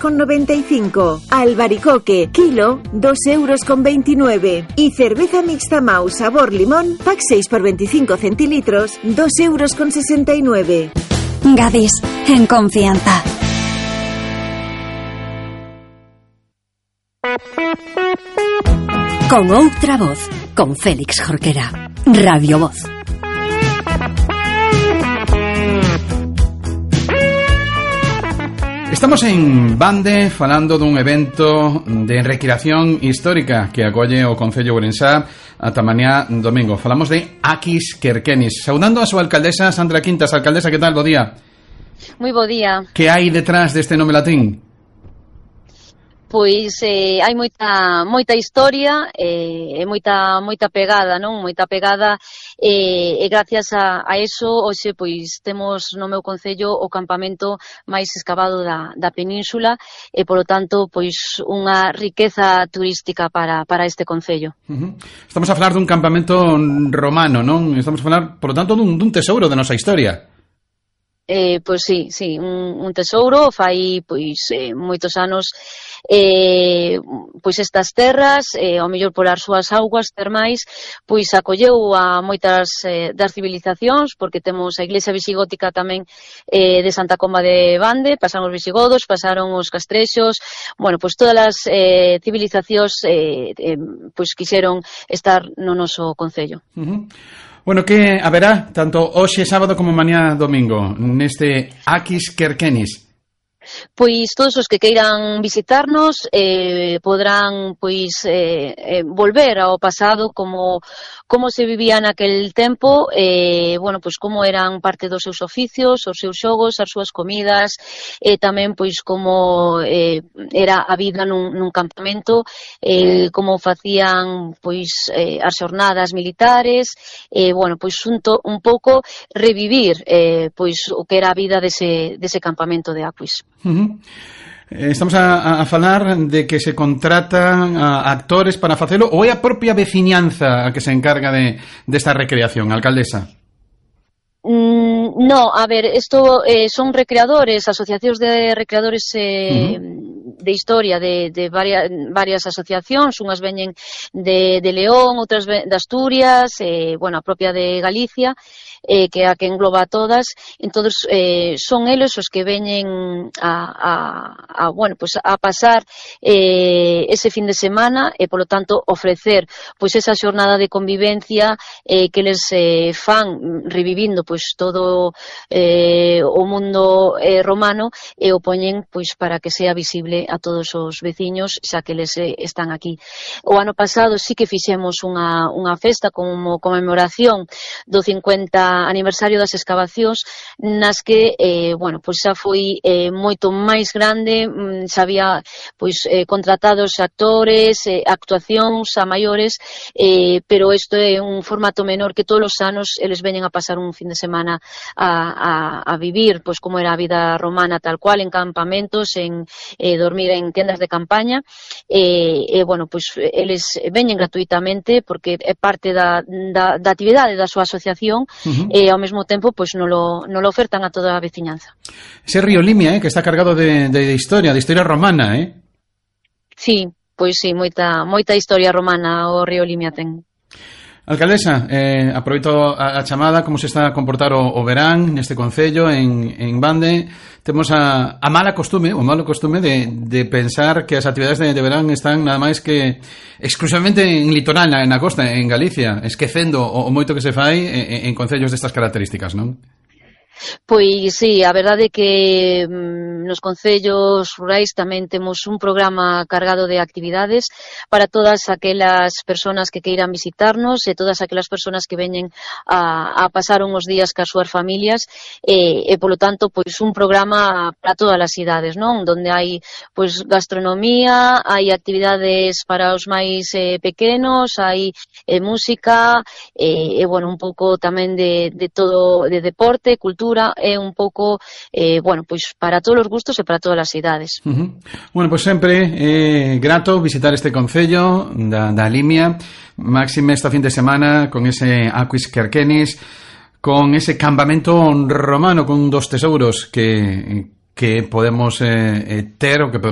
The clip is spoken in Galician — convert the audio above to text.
€2,95. Albaricoque, kilo, €2,29. Y cerveza mixta Mau sabor limón, pack 6 por 25 centilitros, €2,69. Gadis, en confianza. Con outra voz, con Félix Jorquera. Radio Voz. Estamos en Bande falando dun evento de recreación histórica que acolle o Concello Ourensá ata mañá domingo. Falamos de Aquis Querquenis. Saudando a súa alcaldesa Sandra Quintas. Alcaldesa, que tal? Bo día. Moi bo día. Que hai detrás deste nome latín? Pois hai moita historia e moita pegada, non? Moita pegada e gracias a eso hoxe pois temos no meu concello o campamento máis escavado da península e polo tanto pois unha riqueza turística para este concello. Estamos a falar dun campamento romano, non? Estamos a falar, polo tanto, dun tesouro da nosa historia. Pois sí, un tesouro, fai pois moitos anos pois estas terras, ao mellor polas súas augas termais, pois acolleu a moitas das civilizacións, porque temos a iglesia visigótica tamén de Santa Comba de Bande, pasaron os visigodos, pasaron os castrexos, bueno, pois todas as civilizacións pois quixeron estar no noso concello. Bueno, que haberá tanto hoxe sábado como mañá domingo neste Aquis Querquenis? Pois todos os que queiran visitarnos podrán pois volver ao pasado como se vivía naquel tempo, bueno, pois como eran parte dos seus oficios, os seus xogos, as súas comidas, e tamén pois como era a vida nun campamento, como facían pois as xornadas militares, bueno, pois un pouco revivir pois o que era a vida dese campamento de Aquis. Estamos a falar de que se contratan a actores para facelo, ou é a propia veciñanza a que se encarga desta recreación, alcaldesa? No, a ver, isto son recreadores, asociacións de recreadores de historia de varias asociacións, unhas veñen de León, outras de Asturias, bueno, a propia de Galicia, que é a que engloba a todas. Entón, son eles os que veñen bueno, pues a pasar ese fin de semana e, polo tanto, ofrecer pois esa xornada de convivencia que les fan revivindo pois todo o mundo romano e o poñen pois para que sea visible a todos os veciños, xa que eles están aquí. O ano pasado sí que fixemos unha festa como conmemoración do 50 aniversario das excavacións, nas que, bueno, pois xa foi moito máis grande, xa había pois contratados actores, actuacións a maiores, pero isto é un formato menor que todos os anos eles veñen a pasar un fin de semana a vivir pois como era a vida romana tal cual, en campamentos, en dormir en tendas de campaña, bueno, pois eles veñen gratuitamente porque é parte da actividade da súa asociación e ao mesmo tempo pois non lo ofertan a toda a veciñanza. Ese río Limia, que está cargado de historia romana, Sí, pois sí, moita historia romana o río Limia ten. Alcaldesa, aproveito a chamada, como se está a comportar o verán neste concello en Bande. Temos o malo costume de pensar que as actividades de verán están nada máis que exclusivamente en litoral, na costa, en Galicia, esquecendo o moito que se fai en concellos destas características, non? Pois sí, a verdade é que nos concellos rurais tamén temos un programa cargado de actividades para todas aquelas persoas que queiran visitarnos e todas aquelas persoas que veñen a pasar uns días cas súas familias e polo tanto pois un programa para todas as idades, non? Donde hai pois gastronomía, hai actividades para os máis pequenos, hai música e bueno, un pouco tamén de todo, de deporte, cultura, é un pouco, bueno, pois para todos os gustos e para todas as idades. Bueno, pois sempre grato visitar este concello da Limia, máxime esta fin de semana con ese Aquis Querquenis, con ese campamento romano con dos tesouros que podemos ter o que